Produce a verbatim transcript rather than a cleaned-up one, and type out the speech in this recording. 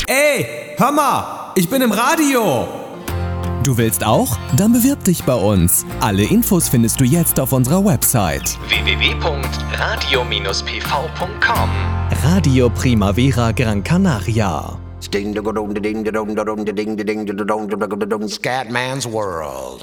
Ey, hör mal, ich bin im Radio. Du willst auch? Dann bewirb dich bei uns. Alle Infos findest du jetzt auf unserer Website w w w punkt radio dash p v punkt com. Radio Primavera Gran Canaria. Scatman's World.